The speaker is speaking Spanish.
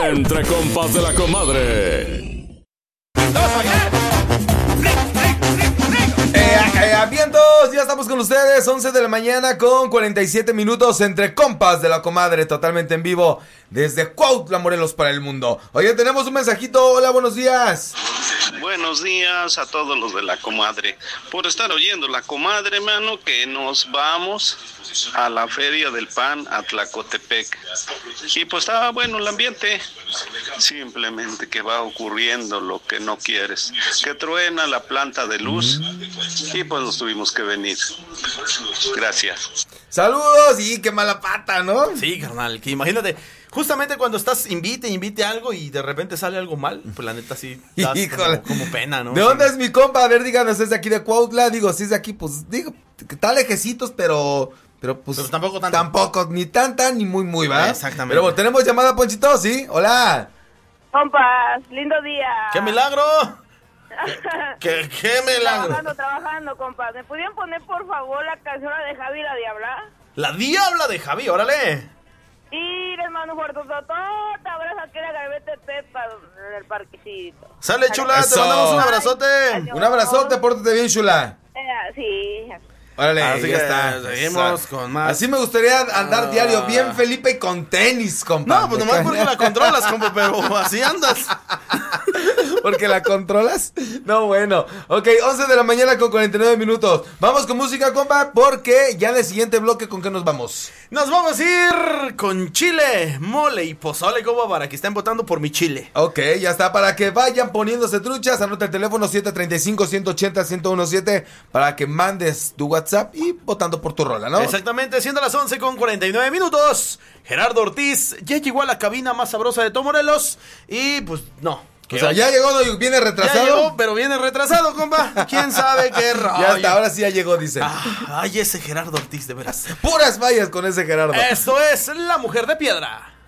Entre compas de la comadre. Vientos, ya estamos con ustedes, 11 de la mañana con 47 minutos entre compas de la comadre, totalmente en vivo desde Cuautla, Morelos para el mundo. Oye, tenemos un mensajito, hola, buenos días. Buenos días a todos los de la comadre, por estar oyendo la comadre, hermano, que nos vamos a la Feria del Pan a Tlacotepec. Y pues estaba bueno el ambiente, simplemente que va ocurriendo lo que no quieres, que truena la planta de luz y pues nos tuvimos que venir. Gracias. Saludos, y qué mala pata, ¿no? Sí, carnal, que imagínate, justamente cuando estás invite algo y de repente sale algo mal, pues la neta sí das como pena, ¿no? ¿De dónde es mi compa? A ver, díganos, ¿es de aquí de Cuautla? Digo, si es de aquí, pues digo, que está lejecitos, pero pues tampoco tanto. Tampoco, ni tan ni muy, ¿va? Exactamente. Pero bueno, tenemos llamada, Ponchito, ¿sí? Hola. Compas, lindo día. ¡Qué milagro! ¿Qué milagro? Trabajando, compas. ¿Me podían poner, por favor, la canción de Javi la Diabla? La Diabla de Javi, órale. Y les mando un fuerte abrazo aquí en la Garbete Pepa, en el parquecito. Sale, chula, Eso. te mandamos un abrazote. Adiós. Un abrazote, pórtate bien, chula. Sí. Órale, Así ya que está. seguimos con más. Así me gustaría andar diario bien, Felipe, y con tenis, compa. No, pues nomás porque la controlas, compa, pero así andas. ¿Porque la controlas? No, bueno. Ok, 11 de la mañana con 49 minutos. Vamos con música, compa, porque ya en el siguiente bloque, ¿con qué nos vamos? Nos vamos a ir con chile, mole y pozole, compa, para que estén votando por mi chile. Ok, ya está, para que vayan poniéndose truchas. Anota el teléfono 735-180-1017 para que mandes tu WhatsApp y votando por tu rola, ¿no? Exactamente, siendo las 11 con 49 minutos. Gerardo Ortiz ya llegó a la cabina más sabrosa de todo Morelos. Y pues no. O sea, ya llegó, ¿no? Viene retrasado. Ya llegó, pero viene retrasado, compa. ¿Quién sabe qué rollo? Ya hasta ahora sí ya llegó, dicen. Ay, ese Gerardo Ortiz, de veras. Puras fallas con ese Gerardo. Esto es La Mujer de Piedra.